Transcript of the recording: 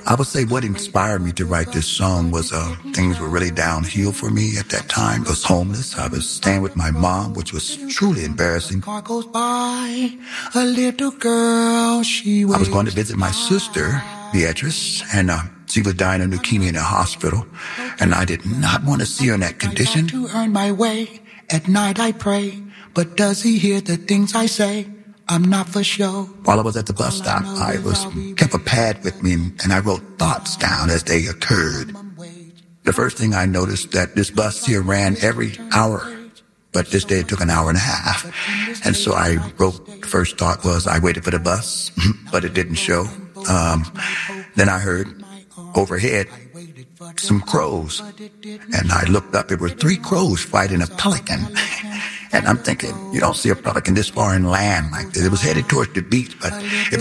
I would say what inspired me to write this song was things were really downhill for me at that time. I was homeless. I was staying with my mom, which was truly embarrassing. Car goes by, a little girl, I was going to visit my sister, Beatrice, and she was dying of leukemia in a hospital, and I did not want to see her in that condition. To earn my way, at night I pray, but does he hear the things I say? I'm not for show. While I was at the bus stop, I kept a pad with me, and I wrote thoughts down as they occurred. The first thing I noticed that this bus here ran every hour, but this day it took an hour and a half. And so I wrote, the first thought was I waited for the bus, but it didn't show. Then I heard overhead some crows, and I looked up. There were 3 crows fighting a pelican. And I'm thinking, you don't see a pelican this far inland like this. It was headed towards the beach, but it